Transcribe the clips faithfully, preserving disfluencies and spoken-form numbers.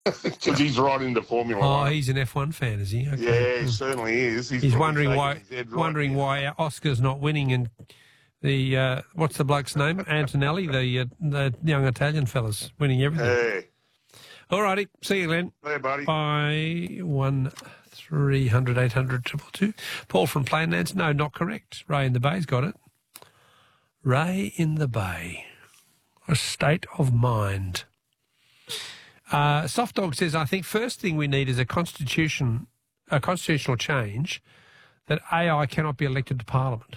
Because he's right into Formula Oh, One. he's an F one fan, is he? Okay. Yeah, he Mm. certainly is. He's, He's probably wondering shaking why his head right wondering now. why Oscar's not winning, and the uh, what's the bloke's name? Antonelli, the uh, the young Italian fella's winning everything. Hey, All righty, see you, Glenn. hey, buddy. By one three hundred eight hundred triple two. Paul from Plainlands. No, not correct. Ray in the Bay's got it. Ray in the Bay. A state of mind. Uh, Soft Dog says, I think first thing we need is a constitution, a constitutional change that A I cannot be elected to Parliament.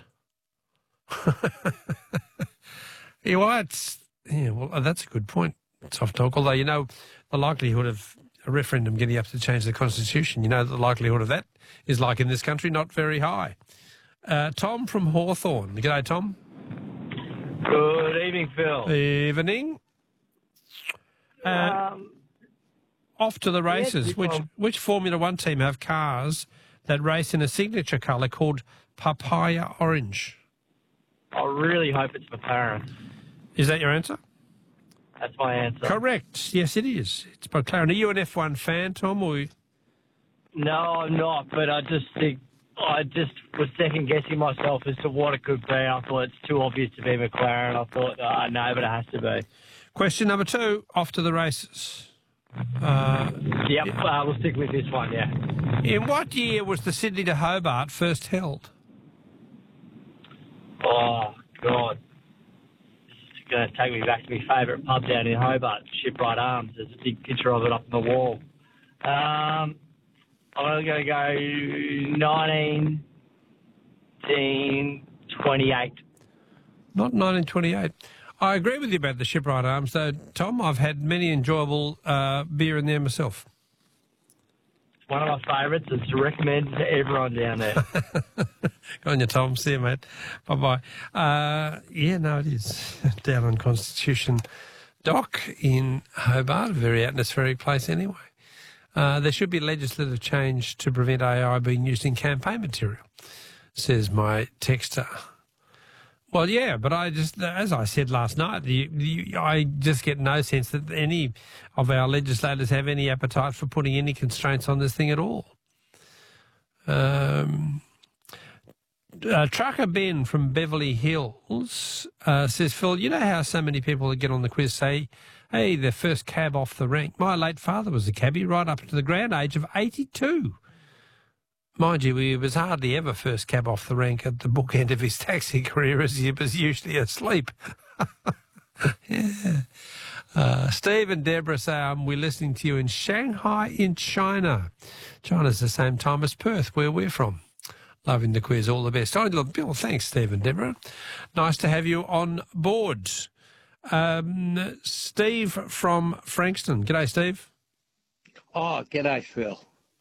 Yeah, well, it's, yeah, well, that's a good point, Soft Dog. Although, you know, the likelihood of a referendum getting up to change the Constitution, you know, the likelihood of that is, like in this country, not very high. Uh, Tom from Hawthorne. G'day, Tom. Good evening, Phil. Evening. Uh, Um, off to the races. this which one- which Formula One team have cars that race in a signature colour called papaya orange? I really hope it's McLaren. Is that your answer? That's my answer. Correct. Yes, it is. It's McLaren. Are you an F one fan, Tom? Or No, I'm not, but I just think I just was second guessing myself as to what it could be. I thought it's too obvious to be McLaren. I thought, uh, no, but it has to be. question number two. Off to the races. Uh, Yep, uh, we'll stick with this one, yeah. in what year was the Sydney to Hobart first held? Oh, God. This is going to take me back to my favourite pub down in Hobart, Shipwright Arms. There's a big picture of it up on the wall. Um, I'm going to go nineteen twenty-eight. Not nineteen twenty-eight. I agree with you about the Shipwright Arms, though, Tom. I've had many enjoyable uh, beer in there myself. It's one of my favourites. It's recommended to everyone down there. Go on, you Tom. See you, mate. Bye-bye. Uh, yeah, no, it is. Down on Constitution Dock in Hobart, a very atmospheric place anyway. Uh, there should be legislative change to prevent A I being used in campaign material, says my texter. Well, yeah, but I just, as I said last night, you, you, I just get no sense that any of our legislators have any appetite for putting any constraints on this thing at all. Um, uh, Trucker Ben from Beverly Hills uh, says, Phil, you know how so many people that get on the quiz say, hey, the first cab off the rank. My late father was a cabbie right up to the grand age of eighty-two. Mind you, he was hardly ever first cab off the rank at the bookend of his taxi career, as he was usually asleep. Yeah. Uh, Steve and Deborah say, um, we're listening to you in Shanghai in China. China's the same time as Perth, where we're from. Loving the quiz, all the best. Oh, look, Bill, thanks, Steve and Deborah. Nice to have you on board. Um, Steve from Frankston. G'day, Steve. Oh, g'day, Phil.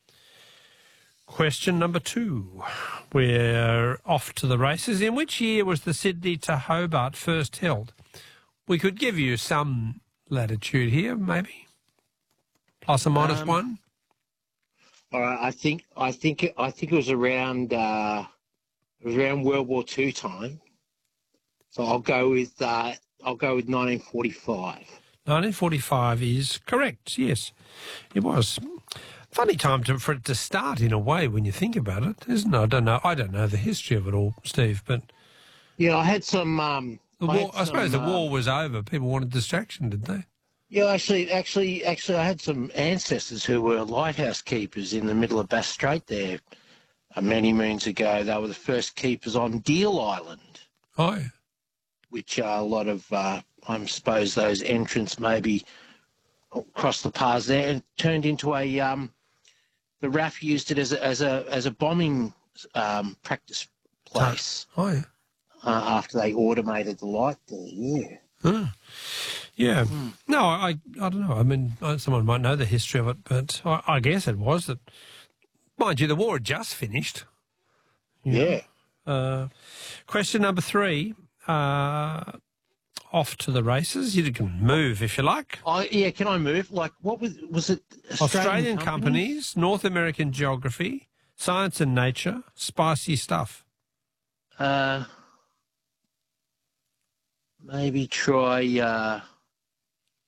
Question number two. We're off to the races. In which year was the Sydney to Hobart first held? We could give you some latitude here, maybe. Plus or minus Um, one. All right, I think I think it, I think it was around uh, it was around World War Two time. So I'll go with uh, I'll go with nineteen forty-five. nineteen forty-five is correct, yes. It was. Funny time to, for it to start in a way when you think about it, isn't it? I don't know. I don't know the history of it all, Steve, but Yeah, I had some. Um, the I, war, had I suppose some, the uh, war was over. People wanted distraction, did they? Yeah, actually, actually, actually, I had some ancestors who were lighthouse keepers in the middle of Bass Strait there uh, many moons ago. They were the first keepers on Deal Island, Oh, yeah. which are a lot of, uh, I suppose, those entrants maybe across the paths there, and turned into a. Um, the R A F used it as a as a as a bombing um, practice place Oh, yeah. uh, after they automated the light there. Yeah. Huh. Yeah. No, I I don't know. I mean, uh, someone might know the history of it, but I, I guess it was that, mind you, the war had just finished. Yeah. Uh, question number three. Uh, off to the races. You can move if you like. I, yeah. Can I move? Like, what was was it? Australian companies, North American geography, science and nature, spicy stuff. Uh, maybe try uh,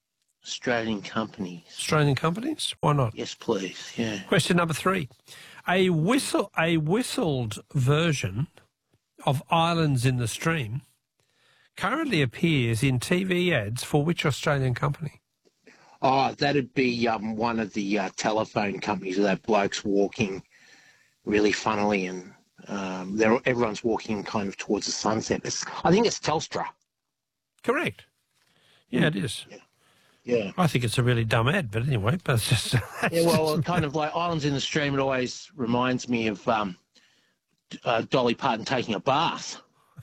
Australian companies. Australian companies? Why not? Yes, please. Yeah. Question number three. A whistle, a whistled version of Islands in the Stream currently appears in T V ads for which Australian company? Oh, that'd be um, one of the uh, telephone companies where that bloke's walking really funnily and um, they're, everyone's walking kind of towards the sunset. It's, I think it's Telstra. Correct. Yeah, it is. Yeah. Yeah. I think it's a really dumb ad, but anyway, but it's just... Yeah, well, kind of like Islands in the Stream, it always reminds me of um, uh, Dolly Parton taking a bath.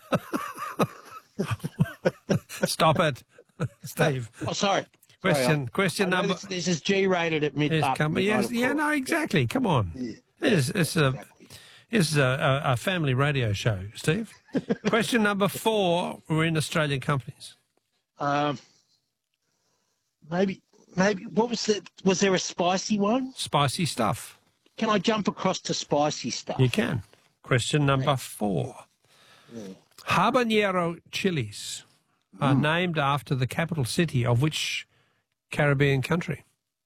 Stop it, Steve. Oh, sorry. Question, Sorry, question I know number... This, this is G-rated at mid. Yes, up, come, mid- yes, nine yeah, o'clock. no, exactly. Come on. Yeah. It's, it's, a, Exactly. it's a, a, a family radio show, Steve. Question number four, we're in Australian companies. Um, maybe, maybe. What was it? Was there a spicy one? Spicy stuff. Can I jump across to spicy stuff? You can. Question number four. Habanero chilies are named after the capital city of which Caribbean country?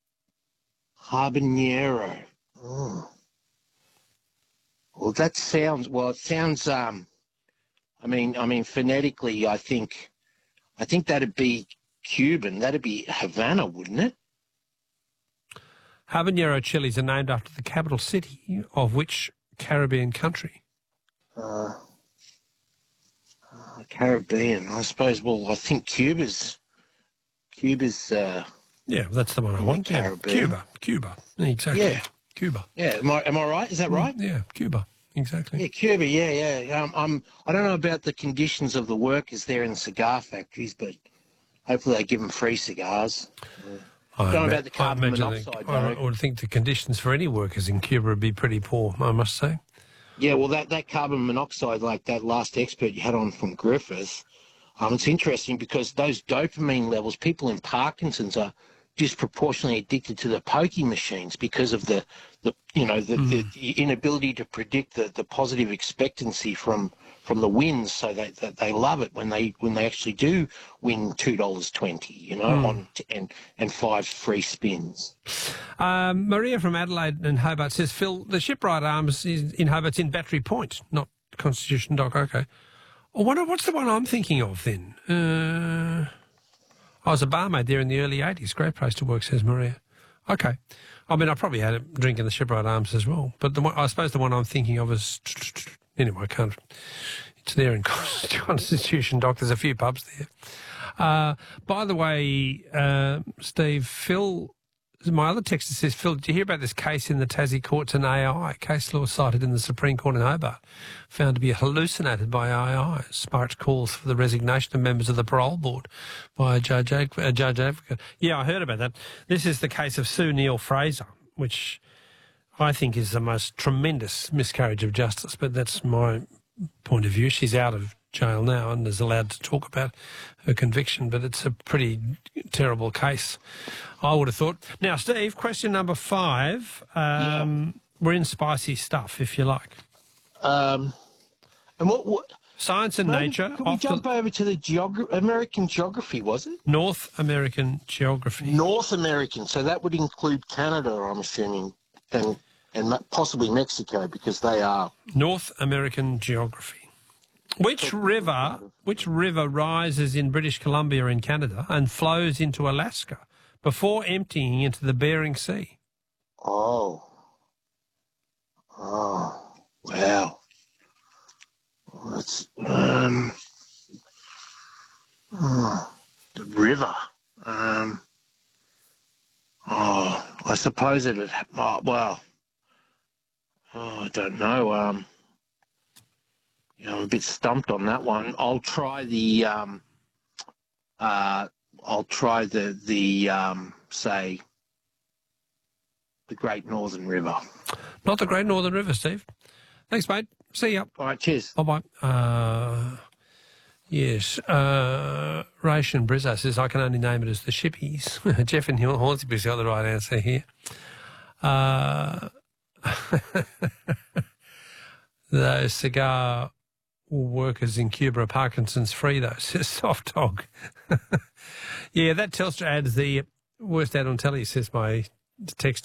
Habanero. Oh. Well, that sounds. Well, it sounds. Um, I mean, I mean, phonetically, I think, I think that'd be Cuban. That'd be Havana, wouldn't it? Habanero chilies are named after the capital city of which Caribbean country? Uh, uh, Caribbean, I suppose. Well, I think Cuba's. Cuba's. Uh, Yeah, that's the one I want. Yeah, Caribbean. Cuba, Cuba, exactly. Yeah. Cuba. yeah, am I am I right? Is that right? Yeah, Cuba, exactly. Yeah, Cuba. Yeah, yeah. Um, I'm. I don't know about the conditions of the workers there in the cigar factories, but hopefully they give them free cigars. I, Don't know ima- about the carbon I imagine monoxide, the, I though. would think the conditions for any workers in Cuba would be pretty poor, I must say. Yeah, well, that, that carbon monoxide, like that last expert you had on from Griffith, um, it's interesting because those dopamine levels, people in Parkinson's are disproportionately addicted to the pokey machines because of the, the you know, the, Mm. the inability to predict the, the positive expectancy from from the wins, so that, that they love it when they when they actually do win two dollars twenty, you know, Mm. on t- and and five free spins. Um, Maria from Adelaide and Hobart says, Phil, the shipwright arms is in Hobart's in Battery Point, not Constitution Dock. Okay. I wonder what's the one I'm thinking of then? Uh, I was a barmaid there in the early eighties. Great place to work, says Maria. Okay. I mean, I probably had a drink in the Shipwright Arms as well. But the one, I suppose the one I'm thinking of is... Anyway, I can't... It's there in Constitution Dock. There's a few pubs there. Uh, by the way, uh, Steve, Phil... My other texter says, Phil, did you hear about this case in the Tassie courts in A I? Case law cited in the Supreme Court in Hobart, found to be hallucinated by A I. Sparked calls for the resignation of members of the parole board by a judge, a judge advocate. Yeah, I heard about that. This is the case of Sue Neal-Fraser, which I think is the most tremendous miscarriage of justice, but that's my point of view. She's out of jail now and is allowed to talk about her conviction, but it's a pretty terrible case, I would have thought. Now, Steve, question number five. Um, yeah. We're in spicy stuff, if you like. Um, and what, what Science and maybe, nature. Could we jump the, over to the geogra- American geography, was it? North American geography. North American, so that would include Canada, I'm assuming, and and possibly Mexico, because they are... North American geography. Which river, which river rises in British Columbia in Canada and flows into Alaska before emptying into the Bering Sea? Oh. Oh, wow. That's, um, oh, the river. Um, oh, I suppose it would, oh, well, oh, I don't know. Um, you know, I'm a bit stumped on that one. I'll try the, um, uh, I'll try the, the, um, say, the Great Northern River. Not the Great Northern River, Steve. Thanks, mate. See ya. All right, cheers. Bye-bye. Uh, yes. Uh, Ration Brizzo says, I can only name it as the Shippies. Jeff and Hornsby's got the right answer here. Uh, those cigar workers in Cuba are Parkinson's free, though, says Soft Dog. Yeah, that Telstra ad is the Worst ad on telly, says my texter.